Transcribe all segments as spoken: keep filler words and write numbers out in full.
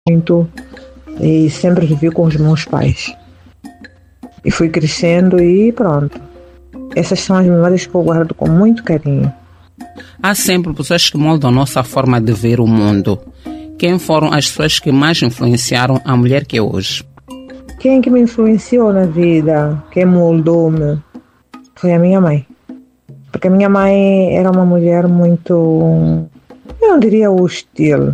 muito e sempre vivi com os meus pais. E fui crescendo e pronto. Essas são as memórias que eu guardo com muito carinho. Há sempre pessoas que moldam a nossa forma de ver o mundo. Quem foram as pessoas que mais influenciaram a mulher que é hoje? Quem que me influenciou na vida, quem moldou-me, foi a minha mãe. Porque a minha mãe era uma mulher muito, eu não diria hostil.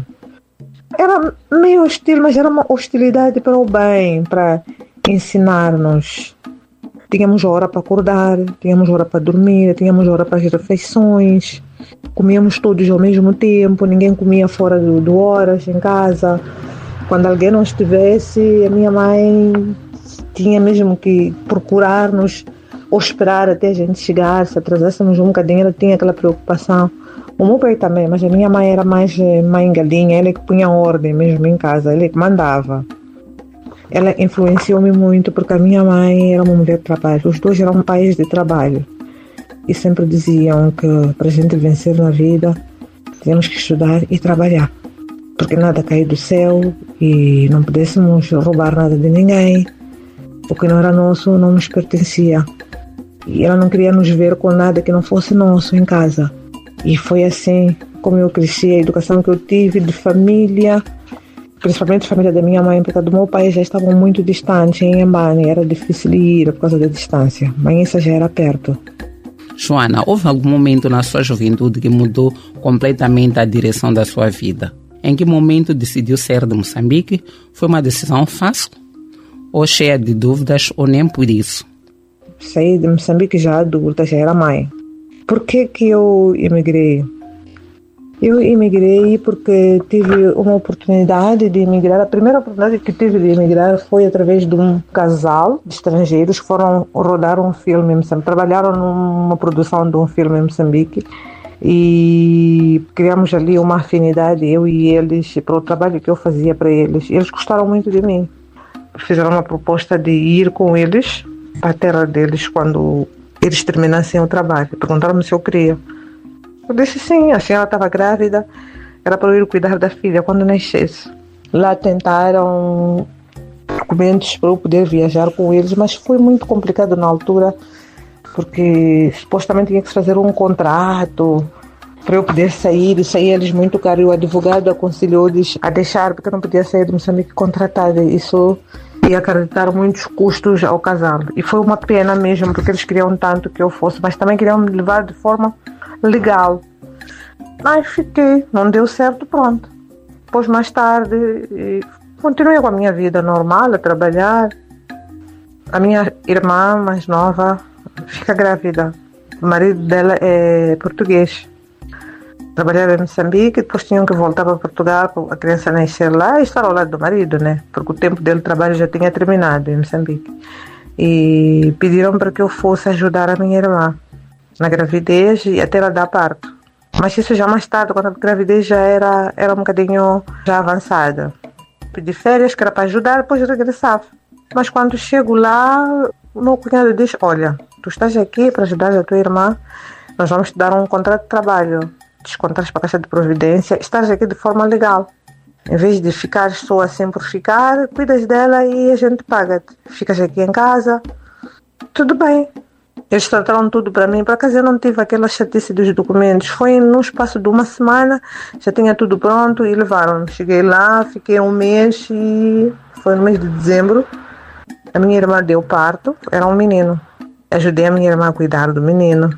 Era meio hostil, mas era uma hostilidade para o bem, para ensinar-nos. Tínhamos hora para acordar, tínhamos hora para dormir, tínhamos hora para as refeições. Comíamos todos ao mesmo tempo, ninguém comia fora de, de horas em casa. Quando alguém não estivesse, a minha mãe tinha mesmo que procurar-nos ou esperar até a gente chegar. Se atrasássemos um bocadinho, ela tinha aquela preocupação. O meu pai também, mas a minha mãe era mais mãe galinha, ela é que punha ordem mesmo em casa, ela é que mandava. Ela influenciou-me muito porque a minha mãe era uma mulher de trabalho. Os dois eram pais de trabalho. E sempre diziam que para a gente vencer na vida, temos que estudar e trabalhar. Porque nada cai do céu e não pudéssemos roubar nada de ninguém. O que não era nosso não nos pertencia. E ela não queria nos ver com nada que não fosse nosso em casa. E foi assim como eu cresci, a educação que eu tive de família, principalmente a família da minha mãe, porque a do meu pai já estavam muito distantes em Embane, era difícil de ir por causa da distância, mas essa já era perto. Joana, houve algum momento na sua juventude que mudou completamente a direção da sua vida? Em que momento decidiu sair de Moçambique? Foi uma decisão fácil? Ou cheia de dúvidas, ou nem por isso? Saí de Moçambique já adulta, já era mãe. Por que que eu emigrei? Eu emigrei porque tive uma oportunidade de emigrar. A primeira oportunidade que tive de emigrar foi através de um casal de estrangeiros que foram rodar um filme em Moçambique. Trabalharam numa produção de um filme em Moçambique e criamos ali uma afinidade, eu e eles, para o trabalho que eu fazia para eles. Eles gostaram muito de mim. Fizeram uma proposta de ir com eles para a terra deles quando eles terminassem o trabalho. Perguntaram-me se eu queria. Eu disse sim, a senhora estava grávida, era para eu ir cuidar da filha quando nascesse. Lá tentaram documentos para eu poder viajar com eles, mas foi muito complicado na altura, porque supostamente tinha que se fazer um contrato para eu poder sair, e sair eles muito caro. E o advogado aconselhou-lhes a deixar, porque eu não podia sair de Moçambique contratada. Isso ia acarretar muitos custos ao casal. E foi uma pena mesmo, porque eles queriam tanto que eu fosse, mas também queriam me levar de forma legal. Mas fiquei, não deu certo, pronto. Depois, mais tarde, continuei com a minha vida normal, a trabalhar. A minha irmã mais nova fica grávida. O marido dela é português. Trabalhava em Moçambique, depois tinham que voltar para Portugal para a criança nascer lá e estar ao lado do marido, né? Porque o tempo dele de trabalho já tinha terminado em Moçambique. E pediram para que eu fosse ajudar a minha irmã na gravidez e até ela dar parto. Mas isso já mais tarde, quando a gravidez já era, era um bocadinho já avançada. Pedi férias, que era para ajudar, depois regressava. Mas quando chego lá, o meu cunhado diz: olha, tu estás aqui para ajudar a tua irmã, nós vamos te dar um contrato de trabalho, descontas para a Caixa de Providência, estás aqui de forma legal. Em vez de ficar só assim por ficar, cuidas dela e a gente paga-te. Ficas aqui em casa, tudo bem. Eles trataram tudo para mim. Por acaso eu não tive aquela chatice dos documentos. Foi no espaço de uma semana, já tinha tudo pronto e levaram-me. Cheguei lá, fiquei um mês e foi no mês de dezembro. A minha irmã deu parto, era um menino. Ajudei a minha irmã a cuidar do menino.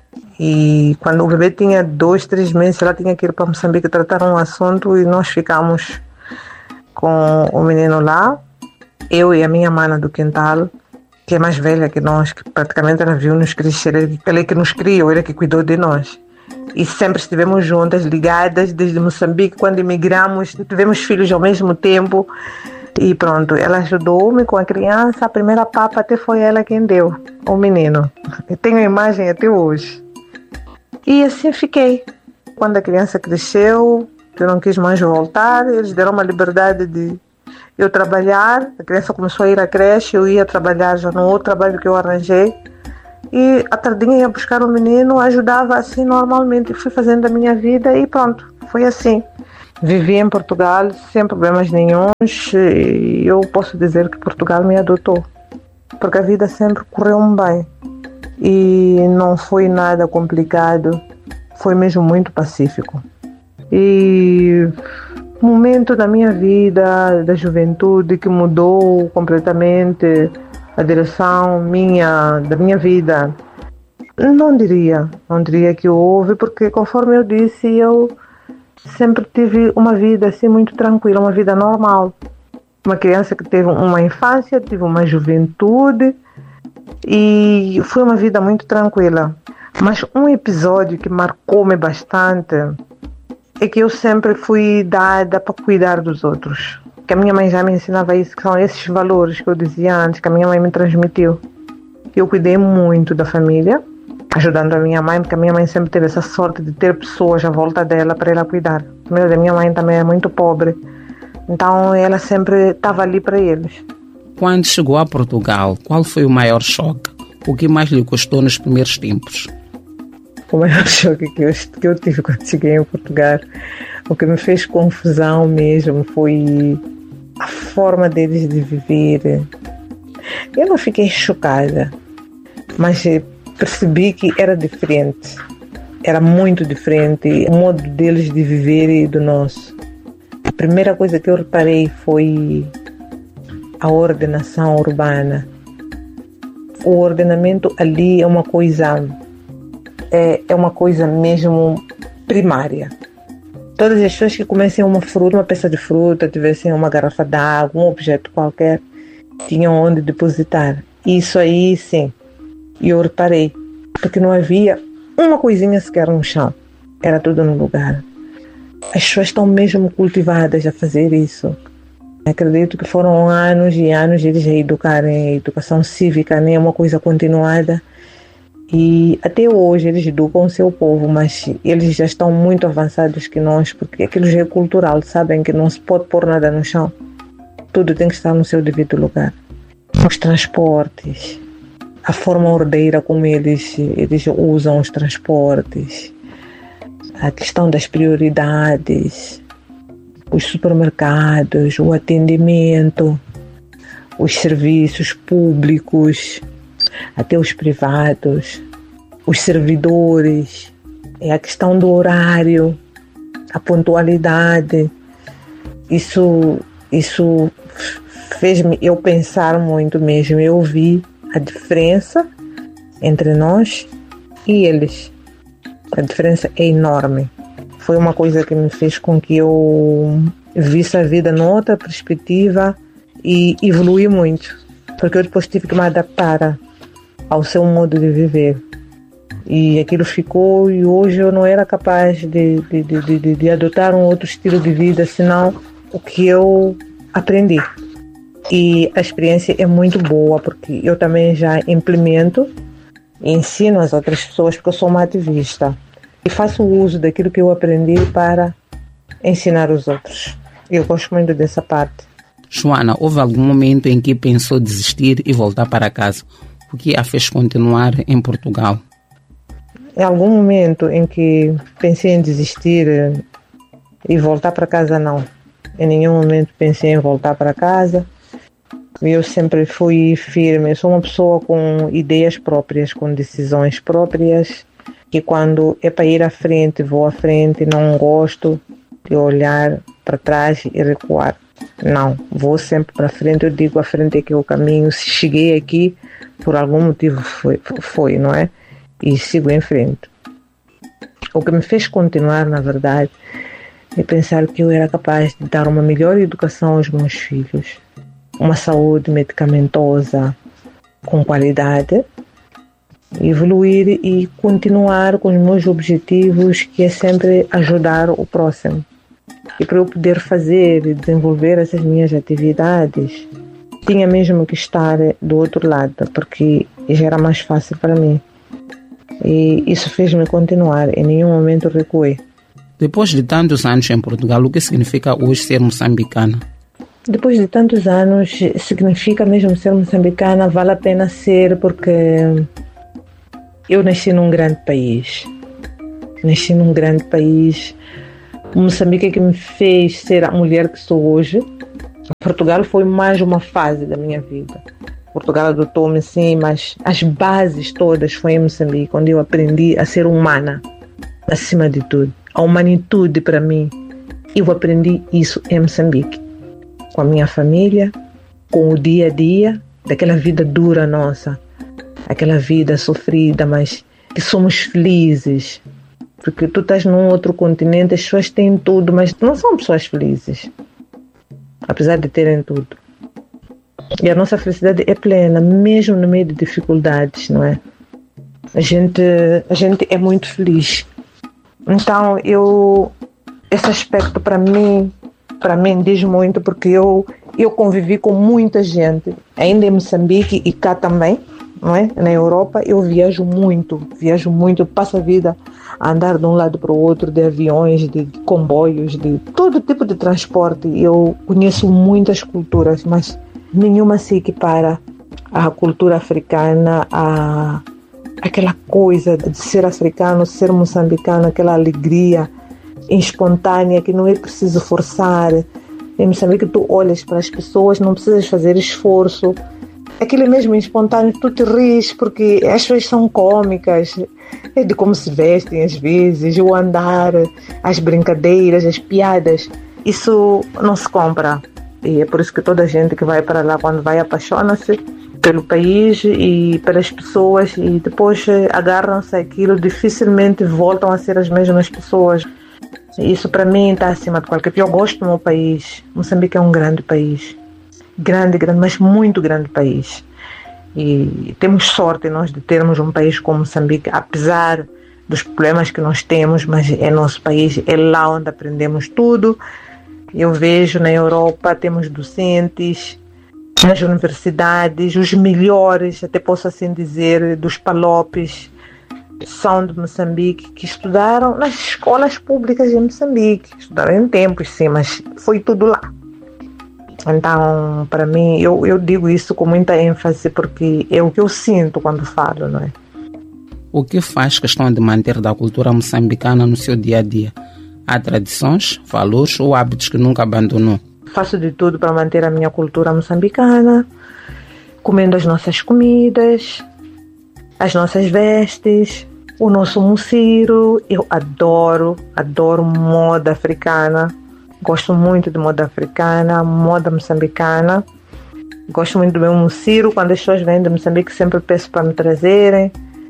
E quando o bebê tinha dois, três meses, ela tinha que ir para Moçambique tratar um assunto e nós ficamos com o menino lá. Eu e a minha mana do quintal, que é mais velha que nós, que praticamente ela viu-nos crescer, ela é que nos criou, ela é que cuidou de nós. E sempre estivemos juntas, ligadas, desde Moçambique. Quando emigramos, tivemos filhos ao mesmo tempo. E pronto, ela ajudou-me com a criança. A primeira papa até foi ela quem deu, o menino. Eu tenho a imagem até hoje. E assim fiquei. Quando a criança cresceu, eu não quis mais voltar. Eles deram uma liberdade de eu trabalhar. A criança começou a ir à creche, eu ia trabalhar já no outro trabalho que eu arranjei. E à tardinha ia buscar o menino, ajudava assim normalmente. Fui fazendo a minha vida e pronto, foi assim. Vivi em Portugal sem problemas nenhuns e eu posso dizer que Portugal me adotou, porque a vida sempre correu-me bem e não foi nada complicado, foi mesmo muito pacífico. E o momento da minha vida, da juventude, que mudou completamente a direção minha, da minha vida, não diria, não diria que houve, porque conforme eu disse, eu sempre tive uma vida assim muito tranquila, uma vida normal. Uma criança que teve uma infância, tive uma juventude e foi uma vida muito tranquila. Mas um episódio que marcou-me bastante é que eu sempre fui dada para cuidar dos outros. Que a minha mãe já me ensinava isso, que são esses valores que eu dizia antes, que a minha mãe me transmitiu. Eu cuidei muito da família, ajudando a minha mãe, porque a minha mãe sempre teve essa sorte de ter pessoas à volta dela para ela cuidar. A família da minha mãe também é muito pobre, então ela sempre estava ali para eles. Quando chegou a Portugal, qual foi o maior choque? O que mais lhe custou nos primeiros tempos? O maior choque que eu, que eu tive quando cheguei em Portugal, o que me fez confusão mesmo foi a forma deles de viver. Eu não fiquei chocada, mas percebi que era diferente, era muito diferente o modo deles de viver e do nosso. A primeira coisa que eu reparei foi a ordenação urbana. O ordenamento ali é uma coisa, é, é uma coisa mesmo primária. Todas as pessoas que comessem uma fruta, uma peça de fruta, tivessem uma garrafa d'água, um objeto qualquer, tinham onde depositar. Isso aí, sim, eu reparei, porque não havia uma coisinha sequer no chão, era tudo no lugar. As pessoas estão mesmo cultivadas a fazer isso. Acredito que foram anos e anos de eles a educarem. A educação cívica, né, é uma coisa continuada e até hoje eles educam o seu povo, mas eles já estão muito avançados que nós, porque aquilo já é cultural, sabem que não se pode pôr nada no chão, tudo tem que estar no seu devido lugar. Os transportes, a forma ordeira como eles, eles usam os transportes, a questão das prioridades, os supermercados, o atendimento, os serviços públicos, até os privados, os servidores, é a questão do horário, a pontualidade. Isso, isso fez-me eu pensar muito mesmo. Eu vi a diferença entre nós e eles. A diferença é enorme. Foi uma coisa que me fez com que eu visse a vida noutra perspectiva e evolui muito. Porque eu depois tive que me adaptar ao seu modo de viver. E aquilo ficou, e hoje eu não era capaz de, de, de, de, de adotar um outro estilo de vida, senão o que eu aprendi. E a experiência é muito boa, porque eu também já implemento e ensino as outras pessoas, porque eu sou uma ativista. E faço uso daquilo que eu aprendi para ensinar os outros. Eu gosto muito dessa parte. Joana, houve algum momento em que pensou desistir e voltar para casa? O que a fez continuar em Portugal? Em algum momento em que pensei em desistir e voltar para casa, não. Em nenhum momento pensei em voltar para casa. Eu sempre fui firme. Eu sou uma pessoa com ideias próprias, com decisões próprias, que quando é para ir à frente, vou à frente. Não gosto de olhar para trás e recuar. Não, vou sempre para frente. Eu digo, a frente é que é o caminho. Se cheguei aqui, por algum motivo foi, foi, não é? E sigo em frente. O que me fez continuar, na verdade, é pensar que eu era capaz de dar uma melhor educação aos meus filhos, uma saúde medicamentosa com qualidade, evoluir e continuar com os meus objetivos, que é sempre ajudar o próximo. E para eu poder fazer e desenvolver essas minhas atividades, tinha mesmo que estar do outro lado, porque já era mais fácil para mim. E isso fez-me continuar, em nenhum momento recuei. Depois de tantos anos em Portugal, o que significa hoje ser moçambicana? Depois de tantos anos, significa mesmo ser moçambicana, vale a pena ser, porque eu nasci num grande país. Nasci num grande país Moçambique é que me fez ser a mulher que sou hoje. Portugal foi mais uma fase da minha vida. Portugal adotou-me sim, mas as bases todas foi em Moçambique, onde eu aprendi a ser humana, acima de tudo. A humanitude para mim, eu aprendi isso em Moçambique. Com a minha família, com o dia a dia, daquela vida dura nossa. Aquela vida sofrida, mas que somos felizes. Porque tu estás num outro continente, as pessoas têm tudo, mas não são pessoas felizes. Apesar de terem tudo. E a nossa felicidade é plena, mesmo no meio de dificuldades, não é? A gente, a gente é muito feliz. Então, eu, esse aspecto para mim, para mim diz muito, porque eu, eu convivi com muita gente, ainda em Moçambique e cá também, não é? Na Europa, eu viajo muito, viajo muito, passo a vida a andar de um lado para o outro, de aviões, de comboios, de todo tipo de transporte. Eu conheço muitas culturas, mas nenhuma se equipara à cultura africana, a aquela coisa de ser africano, ser moçambicano, aquela alegria espontânea que não é preciso forçar. Em Moçambique tu olhas para as pessoas, não precisas fazer esforço. Aquele mesmo espontâneo, tu te ris porque as pessoas são cômicas, é de como se vestem às vezes, o andar, as brincadeiras, as piadas. Isso não se compra. E é por isso que toda a gente que vai para lá, quando vai, apaixona-se pelo país e pelas pessoas e depois agarram-se àquilo, dificilmente voltam a ser as mesmas pessoas. Isso para mim está acima de qualquer... Eu gosto do meu país. Moçambique é um grande país. Grande, grande, mas muito grande país. E temos sorte nós de termos um país como Moçambique, apesar dos problemas que nós temos, mas é nosso país, é lá onde aprendemos tudo. Eu vejo na Europa, temos docentes, nas universidades, os melhores, até posso assim dizer, dos palopes, são de Moçambique, que estudaram nas escolas públicas de Moçambique. Estudaram em tempos, sim, mas foi tudo lá. Então, para mim, eu, eu digo isso com muita ênfase, porque é o que eu sinto quando falo, não é? O que faz questão de manter da cultura moçambicana no seu dia a dia? Há tradições, valores ou hábitos que nunca abandonou? Faço de tudo para manter a minha cultura moçambicana, comendo as nossas comidas, as nossas vestes, o nosso muciro. Eu adoro, adoro moda africana. Gosto muito de moda africana, moda moçambicana. Gosto muito do meu muciro. Quando as pessoas vêm de Moçambique, sempre peço para me trazerem.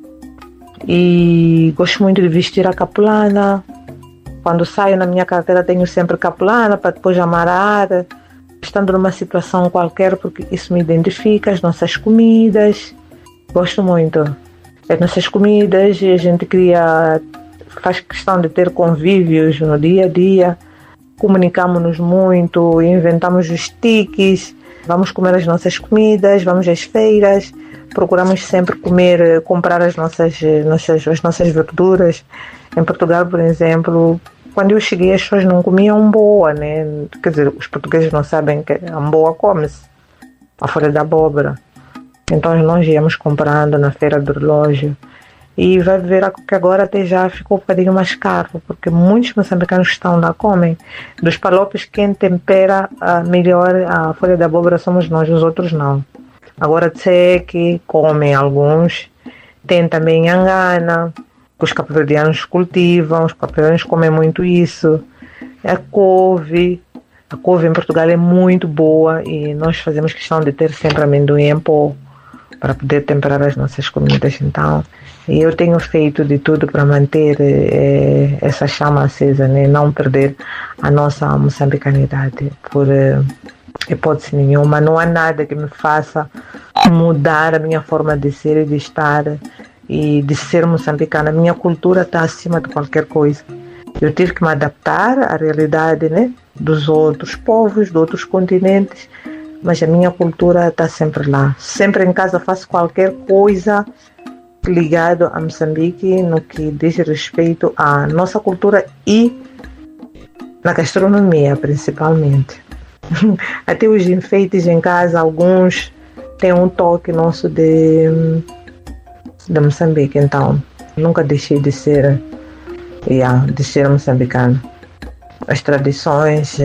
E gosto muito de vestir a capulana. Quando saio na minha carteira tenho sempre capulana para depois amarrar, estando numa situação qualquer, porque isso me identifica, as nossas comidas. Gosto muito. As nossas comidas, e a gente cria, faz questão de ter convívios no dia a dia. Comunicamos-nos muito, inventamos os tiques, vamos comer as nossas comidas, vamos às feiras, procuramos sempre comer, comprar as nossas, nossas, as nossas verduras. Em Portugal, por exemplo, quando eu cheguei as pessoas não comiam boa, né? Quer dizer, os portugueses não sabem que a boa come-se, a folha da abóbora. Então nós íamos comprando na feira do relógio. E vai ver que agora até já ficou um bocadinho mais caro, porque muitos moçambicanos que estão lá comem. Dos palopes, quem tempera uh, melhor a folha da abóbora somos nós, os outros não. Agora sei que comem alguns. Tem também angana, que os cabo-verdianos cultivam, os cabo-verdianos comem muito isso. A couve, a couve em Portugal é muito boa e nós fazemos questão de ter sempre amendoim em pó para poder temperar as nossas comidas. Então, eu tenho feito de tudo para manter eh, essa chama acesa, né? Não perder a nossa moçambicanidade por eh, hipótese nenhuma. Não há nada que me faça mudar a minha forma de ser e de estar e de ser moçambicana. A minha cultura está acima de qualquer coisa. Eu tive que me adaptar à realidade, né, dos outros povos, de outros continentes, mas a minha cultura está sempre lá. Sempre em casa faço qualquer coisa ligado a Moçambique no que diz respeito à nossa cultura e na gastronomia, principalmente. Até os enfeites em casa, alguns têm um toque nosso de, de Moçambique, então nunca deixei de ser, yeah, de ser moçambicano. as tradições.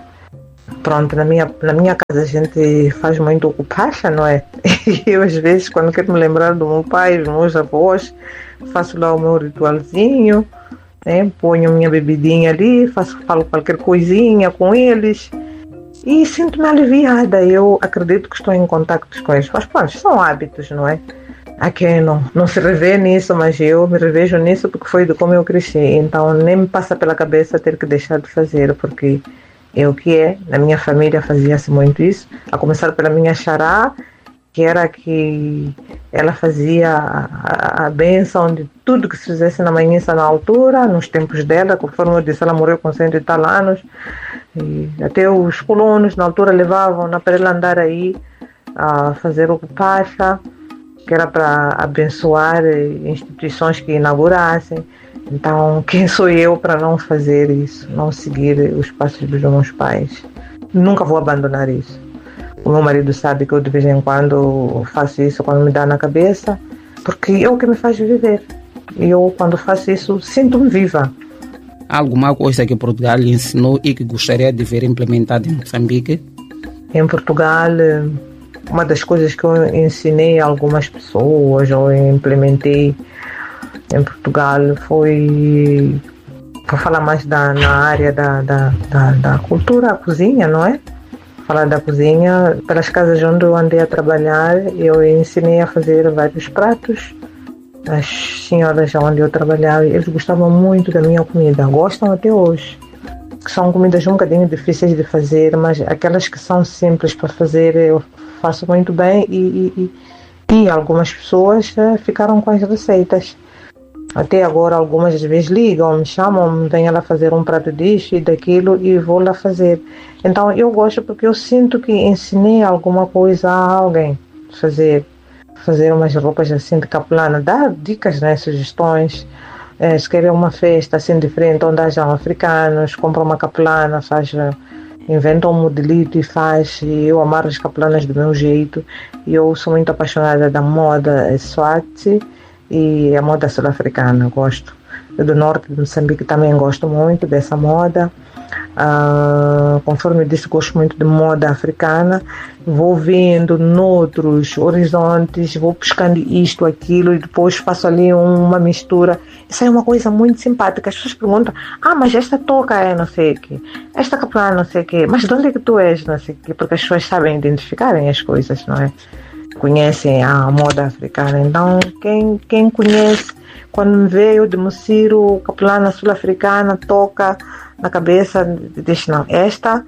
Pronto, na minha, na minha casa a gente faz muito cupacha, não é? E eu às vezes, quando quero me lembrar do meu pai, dos meus avós, faço lá o meu ritualzinho, né? Ponho minha bebidinha ali, faço, falo qualquer coisinha com eles e sinto-me aliviada. Eu acredito que estou em contato com eles, mas pronto, são hábitos, não é? Há quem não, não se revê nisso, mas eu me revejo nisso porque foi de como eu cresci, então nem me passa pela cabeça ter que deixar de fazer, porque é o que é. Na minha família fazia-se muito isso, a começar pela minha xará, que era que ela fazia a, a, a bênção de tudo que se fizesse na manhã na altura, nos tempos dela, conforme eu disse, ela morreu com cento e tal anos, e até os colonos na altura levavam-na para ela andar aí a fazer o cupacha, que era para abençoar instituições que inaugurassem. Então, quem sou eu para não fazer isso, não seguir os passos dos meus pais? Nunca vou abandonar isso. O meu marido sabe que eu de vez em quando faço isso quando me dá na cabeça, porque é o que me faz viver. E eu, quando faço isso, sinto-me viva. Há alguma coisa que Portugal lhe ensinou e que gostaria de ver implementada em Moçambique? Em Portugal, uma das coisas que eu ensinei a algumas pessoas ou implementei em Portugal foi, vou falar mais da, na área da, da, da, da cultura, a cozinha, não é? Falar da cozinha, pelas casas onde eu andei a trabalhar, eu ensinei a fazer vários pratos. As senhoras onde eu trabalhava, eles gostavam muito da minha comida, gostam até hoje. São comidas um bocadinho difíceis de fazer, mas aquelas que são simples para fazer eu faço muito bem e, e, e algumas pessoas ficaram com as receitas. Até agora algumas vezes ligam, me chamam, vêm lá fazer um prato disso e daquilo e vou lá fazer. Então eu gosto porque eu sinto que ensinei alguma coisa a alguém fazer. Fazer umas roupas assim de capulana, dar dicas, né, sugestões. É, se quer uma festa assim diferente, onde hajam africanos, compra uma capulana, faz, inventa um modelito e faz, e eu amarro as capulanas do meu jeito. E eu sou muito apaixonada da moda Swati e a moda sul-africana, gosto. Eu do norte de Moçambique também gosto muito dessa moda. Uh, conforme eu disse, gosto muito de moda africana. Vou vendo noutros horizontes, vou buscando isto, aquilo e depois faço ali uma mistura. Isso é uma coisa muito simpática. As pessoas perguntam: ah, mas esta touca é não sei o quê, esta capulana não sei o quê, mas de onde é que tu és, não sei o quê? Porque as pessoas sabem identificarem as coisas, não é? Conhecem a moda africana. Então quem, quem conhece, quando me veio de Mociro, capulana sul-africana, toca na cabeça, diz: não, esta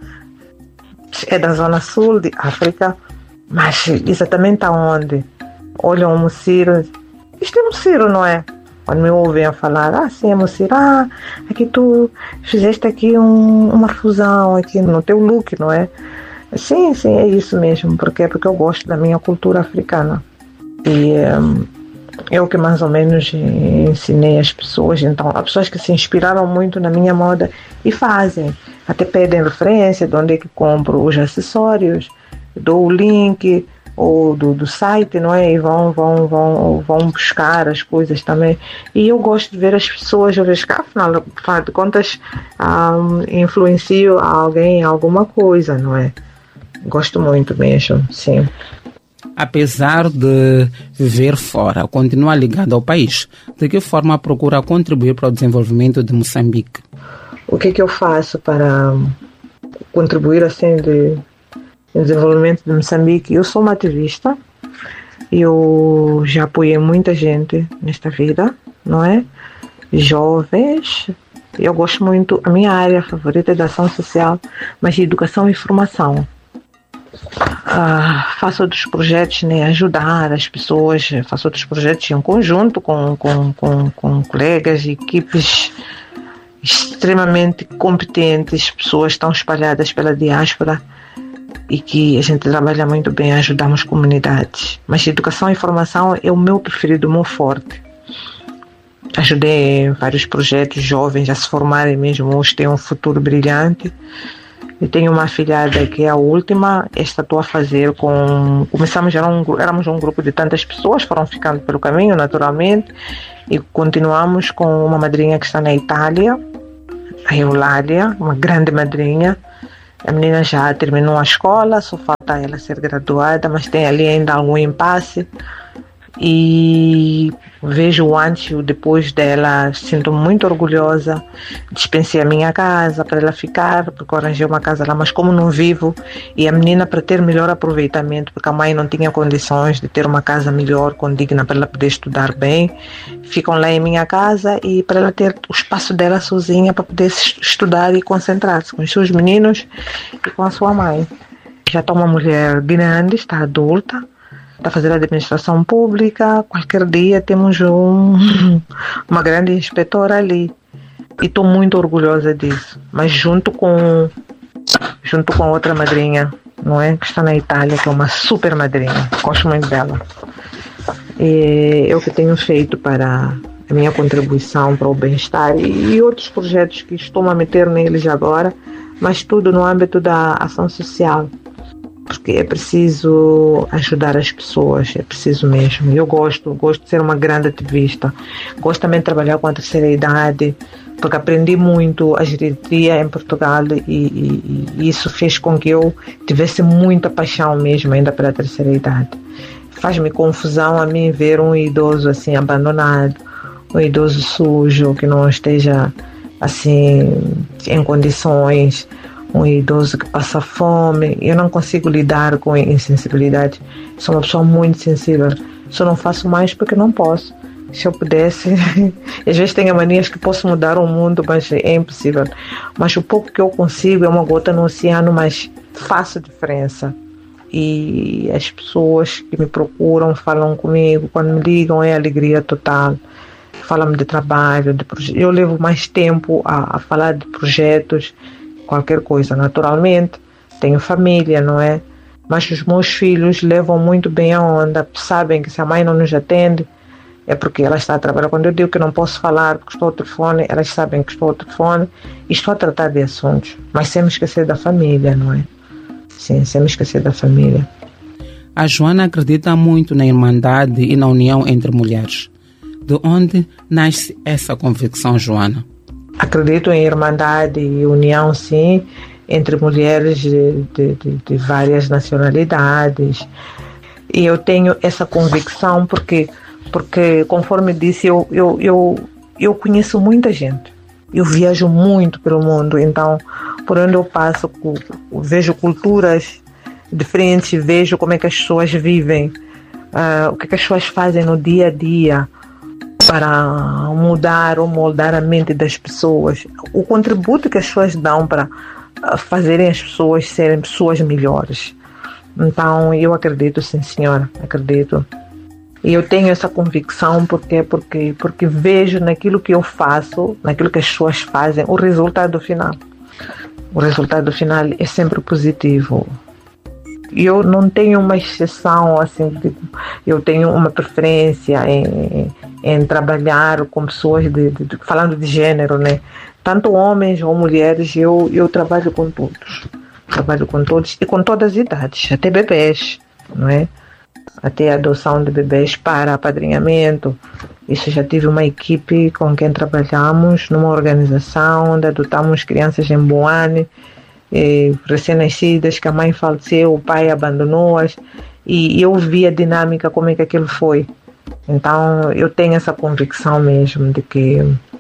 é da zona sul de África, mas exatamente aonde? Olham o Mociro, isto é Mociro, não é? Quando me ouvem a falar: ah, sim, é Mociro, ah, aqui tu fizeste aqui um, uma fusão aqui no teu look, não é? Sim, sim, é isso mesmo, porque, porque eu gosto da minha cultura africana. E um, é o que mais ou menos ensinei às pessoas. Então, há pessoas que se inspiraram muito na minha moda e fazem. Até pedem referência de onde é que compro os acessórios, dou o link ou do, do site, não é? E vão, vão, vão, vão buscar as coisas também. E eu gosto de ver as pessoas, eu vejo que afinal, afinal de contas, um, influencio alguém em alguma coisa, não é? Gosto muito mesmo, sim. Apesar de viver fora, continua ligado ao país. De que forma procura contribuir para o desenvolvimento de Moçambique? O que é que eu faço para contribuir assim de, de desenvolvimento de Moçambique? Eu sou uma ativista. Eu já apoiei muita gente nesta vida, não é? Jovens. Eu gosto muito, a minha área favorita é da ação social, mas de educação e formação. Uh, faço outros projetos, né, ajudar as pessoas, faço outros projetos em conjunto com, com, com, com colegas e equipes extremamente competentes, pessoas estão espalhadas pela diáspora e que a gente trabalha muito bem, ajudamos comunidades. Mas educação e formação é o meu preferido, o meu forte. Ajudei vários projetos jovens a se formarem mesmo, hoje têm um futuro brilhante. Eu tenho uma afilhada que é a última, esta estou a fazer com... Começamos, era um, éramos um grupo de tantas pessoas, foram ficando pelo caminho naturalmente, e continuamos com uma madrinha que está na Itália, a Eulália, uma grande madrinha. A menina já terminou a escola, só falta ela ser graduada, mas tem ali ainda algum impasse. E vejo o antes e o depois dela, sinto muito orgulhosa. Dispensei a minha casa para ela ficar, porque eu arranjei uma casa lá, mas como não vivo, e a menina, para ter melhor aproveitamento, porque a mãe não tinha condições de ter uma casa melhor, condigna, para ela poder estudar bem, ficam lá em minha casa, e para ela ter o espaço dela sozinha para poder estudar e concentrar-se com os seus meninos e com a sua mãe. Já está uma mulher grande, está adulta, está a fazer administração pública. Qualquer dia temos um, uma grande inspetora ali, e estou muito orgulhosa disso. Mas junto com junto com outra madrinha, não é, que está na Itália, que é uma super madrinha, gosto muito dela. E é o que tenho feito para a minha contribuição para o bem-estar, e outros projetos que estou a meter neles agora, mas tudo no âmbito da ação social. Porque é preciso ajudar as pessoas, é preciso mesmo. Eu gosto, gosto de ser uma grande ativista. Gosto também de trabalhar com a terceira idade, porque aprendi muito a geriatria em Portugal, e, e, e isso fez com que eu tivesse muita paixão mesmo ainda pela terceira idade. Faz-me confusão a mim ver um idoso assim abandonado, um idoso sujo, que não esteja assim em condições, um idoso que passa fome. Eu não consigo lidar com insensibilidade. Sou uma pessoa muito sensível. Só não faço mais porque não posso. Se eu pudesse, às vezes tenho manias que posso mudar o mundo, mas é impossível. Mas o pouco que eu consigo é uma gota no oceano, mas faço diferença. E as pessoas que me procuram, falam comigo, quando me ligam, é alegria total. Falam-me de trabalho, de proje- eu levo mais tempo a, a falar de projetos, qualquer coisa, naturalmente. Tenho família, não é? Mas os meus filhos levam muito bem a onda, sabem que se a mãe não nos atende, é porque ela está a trabalhar. Quando eu digo que não posso falar porque estou ao telefone, elas sabem que estou ao telefone e estou a tratar de assuntos, mas sem me esquecer da família, não é? Sim, sem me esquecer da família. A Joana acredita muito na irmandade e na união entre mulheres. De onde nasce essa convicção, Joana? Acredito em irmandade e união, sim, entre mulheres de, de, de, de várias nacionalidades. E eu tenho essa convicção porque, porque conforme disse, eu, eu, eu, eu conheço muita gente. Eu viajo muito pelo mundo, então, por onde eu passo, vejo culturas diferentes, vejo como é que as pessoas vivem, uh, o que, é que as pessoas fazem no dia a dia para mudar ou moldar a mente das pessoas, o contributo que as pessoas dão para fazerem as pessoas serem pessoas melhores. Então eu acredito, sim senhora, acredito. E eu tenho essa convicção porque, porque, porque vejo naquilo que eu faço, naquilo que as pessoas fazem, o resultado final. O resultado final é sempre positivo. Eu não tenho uma exceção, assim, de, eu tenho uma preferência em, em trabalhar com pessoas, de, de, de, falando de gênero, né? Tanto homens ou mulheres, eu, eu trabalho com todos. Trabalho com todos e com todas as idades, até bebês, não é? Até a adoção de bebês para apadrinhamento. Isso, já tive uma equipe com quem trabalhamos numa organização onde adotamos crianças em Boane, recém-nascidas, que a mãe faleceu, o pai abandonou-as, e eu vi a dinâmica, como é que aquilo foi. Então eu tenho essa convicção mesmo de que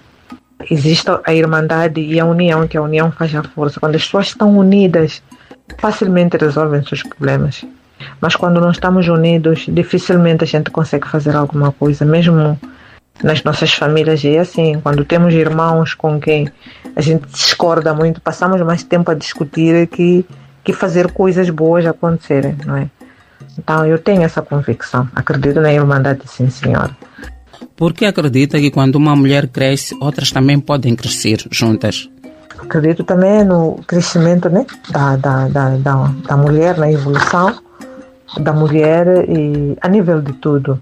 existe a irmandade e a união, que a união faz a força. Quando as pessoas estão unidas, facilmente resolvem seus problemas, mas quando não estamos unidos, dificilmente a gente consegue fazer alguma coisa. Mesmo nas nossas famílias é assim. Quando temos irmãos com quem a gente discorda muito, passamos mais tempo a discutir que, que fazer coisas boas acontecerem, não é? Então eu tenho essa convicção, acredito na irmandade, sim senhora. Porque acredita que quando uma mulher cresce, outras também podem crescer juntas? Acredito também no crescimento, né, da, da, da, da, da mulher, na evolução da mulher e a nível de tudo.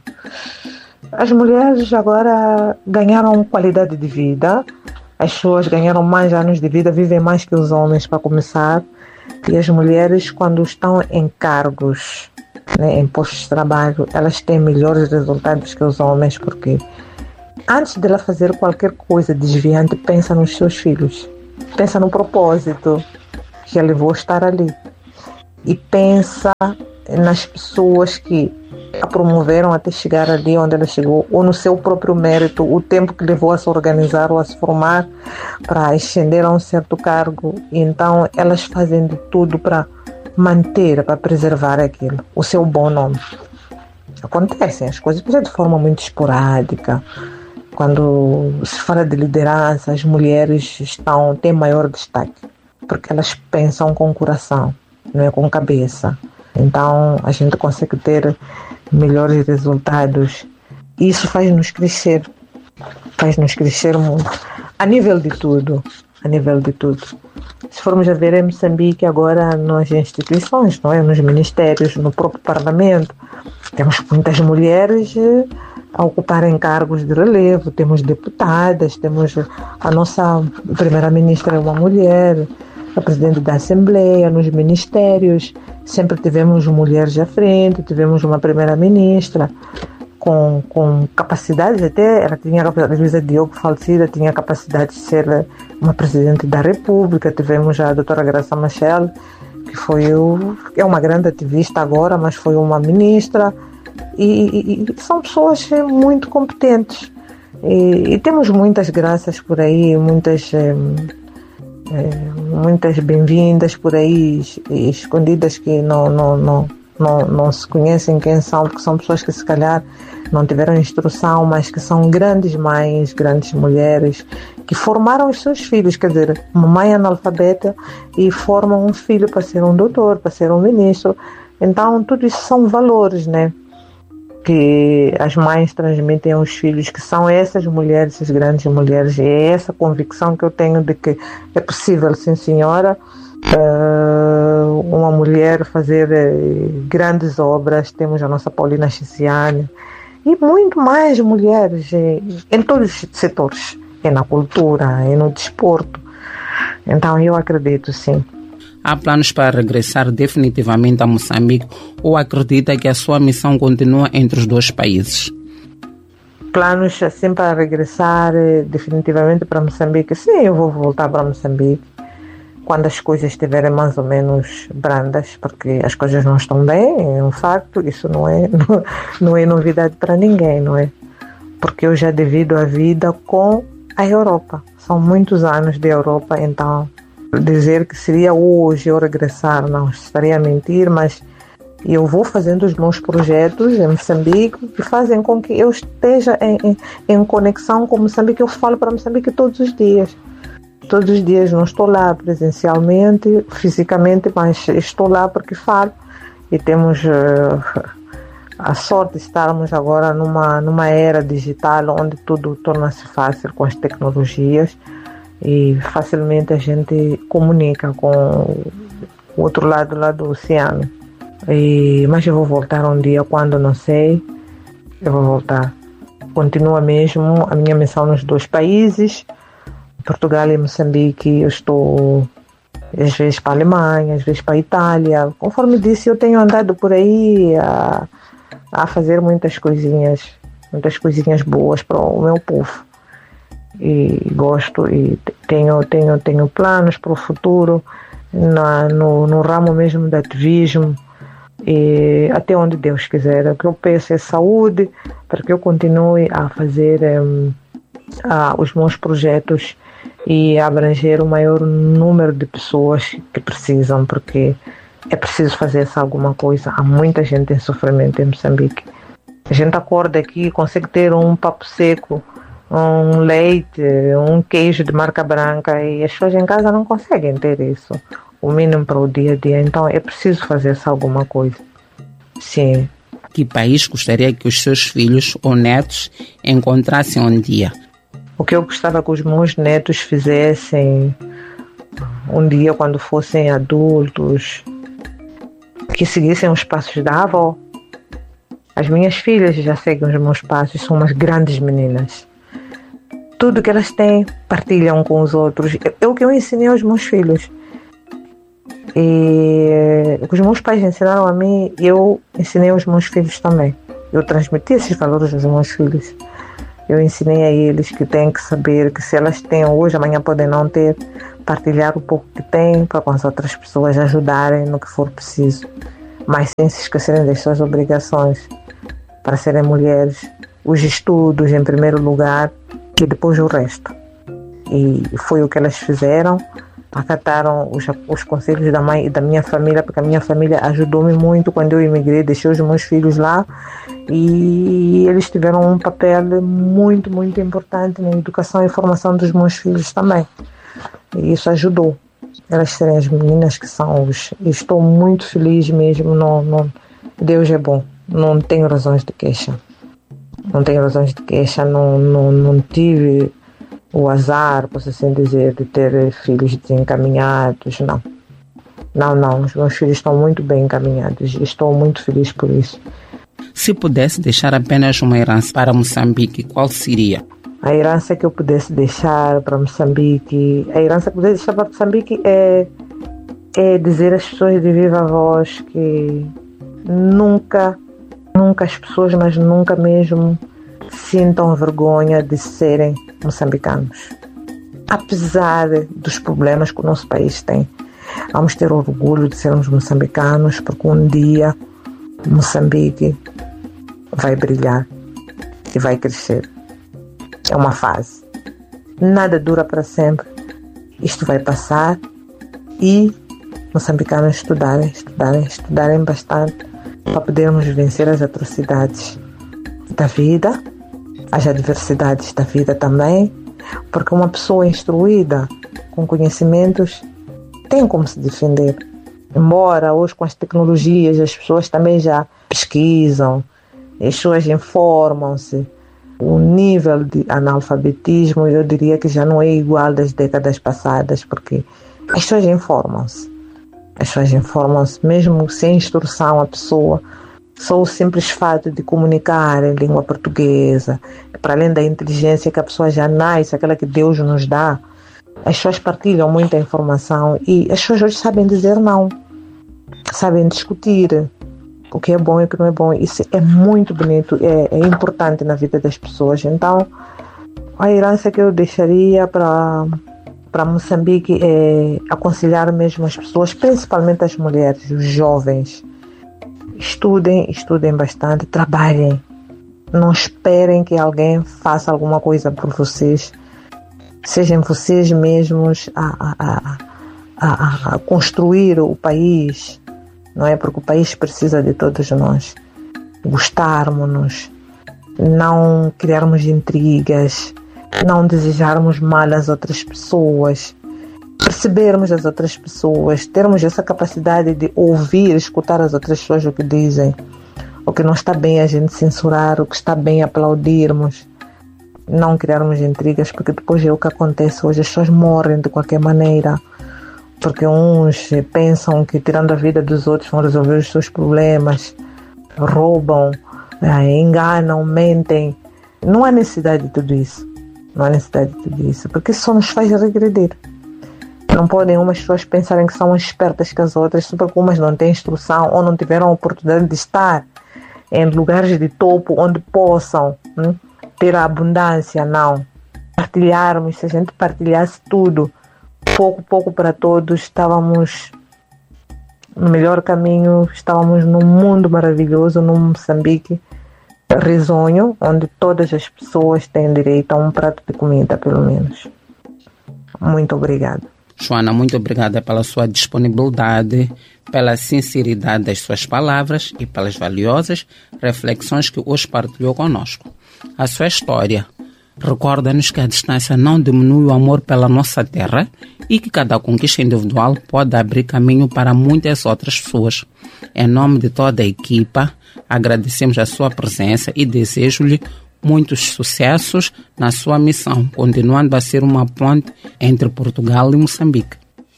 As mulheres agora ganharam qualidade de vida, as pessoas ganharam mais anos de vida, vivem mais que os homens para começar, e as mulheres, quando estão em cargos, né, em postos de trabalho, elas têm melhores resultados que os homens, porque antes dela fazer qualquer coisa desviante, pensa nos seus filhos. pensa no propósito que a levou a estar ali. E pensa nas pessoas que a promoveram até chegar ali onde ela chegou, ou no seu próprio mérito, o tempo que levou a se organizar ou a se formar para ascender a um certo cargo. Então elas fazem de tudo para manter, para preservar aquilo, o seu bom nome. Acontecem as coisas, mas é de forma muito esporádica. Quando se fala de liderança, as mulheres estão, têm maior destaque, porque elas pensam com o coração, não é com a cabeça. Então a gente consegue ter melhores resultados. E isso faz-nos crescer, faz-nos crescer muito, a nível de tudo, a nível de tudo. Se formos a ver em Moçambique agora nas instituições, não é? Nos ministérios, no próprio parlamento, temos muitas mulheres a ocuparem cargos de relevo, temos deputadas, temos a nossa primeira-ministra é uma mulher, a presidente da Assembleia, nos ministérios, sempre tivemos mulheres à frente, tivemos uma primeira-ministra com, com capacidades, até ela tinha a Luísa Diogo falecida, tinha a capacidade de ser uma presidente da República. Tivemos a doutora Graça Machel, que foi o, é uma grande ativista agora, mas foi uma ministra, e, e, e são pessoas muito competentes, e, e temos muitas graças por aí, muitas... É, muitas bem-vindas por aí escondidas que não, não, não, não, não se conhecem quem são, porque são pessoas que se calhar não tiveram instrução, mas que são grandes mães, grandes mulheres que formaram os seus filhos, quer dizer, uma mãe analfabeta e formam um filho para ser um doutor, para ser um ministro. Então tudo isso são valores, né, que as mães transmitem aos filhos, que são essas mulheres, essas grandes mulheres. E é essa convicção que eu tenho de que é possível, sim senhora, uma mulher fazer grandes obras. Temos a nossa Paulina Chiciane e muito mais mulheres em todos os setores, é na cultura, é no desporto. Então eu acredito, sim. Há planos para regressar definitivamente a Moçambique ou acredita que a sua missão continua entre os dois países? Planos assim para regressar definitivamente para Moçambique? Sim, eu vou voltar para Moçambique quando as coisas estiverem mais ou menos brandas, porque as coisas não estão bem, é um facto, isso não é, não, não é novidade para ninguém, não é? Porque eu já divido a vida com a Europa, são muitos anos de Europa, então dizer que seria hoje eu regressar, não, estaria a mentir, mas eu vou fazendo os meus projetos em Moçambique que fazem com que eu esteja em, em, em conexão com Moçambique. Eu falo para Moçambique todos os dias. Todos os dias não estou lá presencialmente, fisicamente, mas estou lá porque falo. E temos uh, a sorte de estarmos agora numa, numa era digital onde tudo torna-se fácil com as tecnologias. E facilmente a gente comunica com o outro lado lá do oceano. E, mas eu vou voltar um dia, quando não sei, eu vou voltar. Continua mesmo a minha missão nos dois países, Portugal e Moçambique. Eu estou às vezes para a Alemanha, às vezes para a Itália. Conforme disse, eu tenho andado por aí a, a fazer muitas coisinhas, muitas coisinhas boas para o meu povo. E gosto e tenho, tenho, tenho planos para o futuro na, no, no ramo mesmo do ativismo, e até onde Deus quiser. O que eu peço é saúde para que eu continue a fazer um, a, os meus projetos e abranger o maior número de pessoas que precisam, porque é preciso fazer alguma coisa. Há muita gente em sofrimento em Moçambique. A gente acorda aqui e consegue ter um papo seco, um leite, um queijo de marca branca, e as pessoas em casa não conseguem ter isso, o mínimo para o dia a dia. Então é preciso fazer alguma coisa. Sim. Que país gostaria que os seus filhos ou netos encontrassem um dia? O que eu gostava que os meus netos fizessem um dia, quando fossem adultos, que seguissem os passos da avó. As minhas filhas já seguem os meus passos, são umas grandes meninas. Tudo que elas têm, partilham com os outros. É o que eu ensinei aos meus filhos. E o que os meus pais ensinaram a mim, eu ensinei aos meus filhos também. Eu transmiti esses valores aos meus filhos. Eu ensinei a eles que têm que saber que se elas têm hoje, amanhã podem não ter. partilhar o pouco que têm para com as outras pessoas ajudarem no que for preciso, mas sem se esquecerem das suas obrigações para serem mulheres, os estudos em primeiro lugar e depois o resto. E foi o que elas fizeram, acataram os, os conselhos da mãe e da minha família, porque a minha família ajudou-me muito quando eu imigrei, deixei os meus filhos lá e eles tiveram um papel muito, muito importante na educação e formação dos meus filhos também. E isso ajudou elas serem as meninas que são hoje. E estou muito feliz mesmo. Não, não, Deus é bom. Não tenho razões de queixa. Não tenho razões de queixa. Não, não, não tive o azar, posso assim dizer, de ter filhos desencaminhados. Não. Não, não. Os meus filhos estão muito bem encaminhados. E estou muito feliz por isso. Se pudesse deixar apenas uma herança para Moçambique, qual seria? A herança que eu pudesse deixar para Moçambique, a herança que eu pudesse deixar para Moçambique é, é dizer às pessoas de viva voz que nunca, nunca as pessoas, mas nunca mesmo sintam vergonha de serem moçambicanos. Apesar dos problemas que o nosso país tem, vamos ter orgulho de sermos moçambicanos, porque um dia Moçambique vai brilhar e vai crescer. É uma fase. Nada dura para sempre. Isto vai passar e moçambicanos estudarem, estudarem, estudarem bastante para podermos vencer as atrocidades da vida, as adversidades da vida também, porque uma pessoa instruída, com conhecimentos, tem como se defender. Embora hoje com as tecnologias as pessoas também já pesquisam, as pessoas informam-se, o nível de analfabetismo eu diria que já não é igual das décadas passadas, porque as pessoas informam-se. As pessoas informam-se, mesmo sem instrução, a pessoa, só o simples fato de comunicar em língua portuguesa, para além da inteligência que a pessoa já nasce, aquela que Deus nos dá, as pessoas partilham muita informação e as pessoas hoje sabem dizer não, sabem discutir o que é bom e o que não é bom. Isso é muito bonito, é, é importante na vida das pessoas. Então, a herança que eu deixaria para para Moçambique é aconselhar mesmo as pessoas, principalmente as mulheres, os jovens. Estudem, estudem bastante, trabalhem. Não esperem que alguém faça alguma coisa por vocês. Sejam vocês mesmos a, a, a, a construir o país, não é? Porque o país precisa de todos nós. Gostarmos-nos, não criarmos intrigas, não desejarmos mal às outras pessoas, percebermos as outras pessoas, termos essa capacidade de ouvir, escutar as outras pessoas o que dizem. O que não está bem a gente censurar, o que está bem aplaudirmos. Não criarmos intrigas, porque depois é o que acontece hoje. As pessoas morrem de qualquer maneira, porque uns pensam que tirando a vida dos outros vão resolver os seus problemas, roubam, enganam, mentem. Não há necessidade de tudo isso. Não há necessidade de tudo isso, porque isso só nos faz regredir. Não podem umas pessoas pensarem que são mais espertas que as outras, só porque umas não têm instrução ou não tiveram a oportunidade de estar em lugares de topo onde possam hum, ter a abundância. Não. Partilharmos, se a gente partilhasse tudo, pouco, pouco para todos, estávamos no melhor caminho, estávamos num mundo maravilhoso, num Moçambique risonho, onde todas as pessoas têm direito a um prato de comida, pelo menos. Muito obrigada. Joana, muito obrigada pela sua disponibilidade, pela sinceridade das suas palavras e pelas valiosas reflexões que hoje partilhou conosco. A sua história recorda-nos que a distância não diminui o amor pela nossa terra e que cada conquista individual pode abrir caminho para muitas outras pessoas. Em nome de toda a equipa, agradecemos a sua presença e desejo-lhe muitos sucessos na sua missão, continuando a ser uma ponte entre Portugal e Moçambique.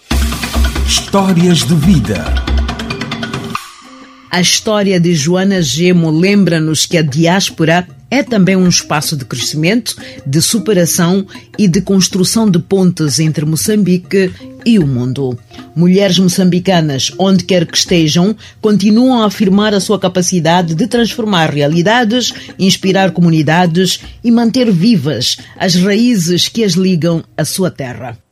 Histórias de vida. A história de Joana Gemo lembra-nos que a diáspora é também um espaço de crescimento, de superação e de construção de pontes entre Moçambique e o mundo. Mulheres moçambicanas, onde quer que estejam, continuam a afirmar a sua capacidade de transformar realidades, inspirar comunidades e manter vivas as raízes que as ligam à sua terra.